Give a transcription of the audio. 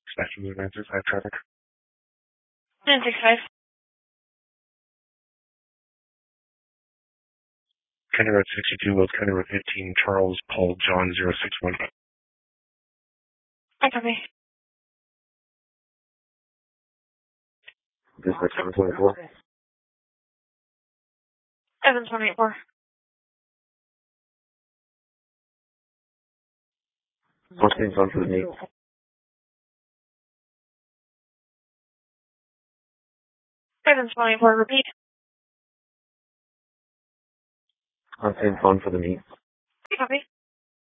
Dispatch 935 traffic. 965. County Road 62, Wells County Road 15, Charles Paul John 061. I copy. Dispatch 724. Evans 184. What's being done for the meet? Evans 184, repeat. I'm saying phone for the meet. I copy.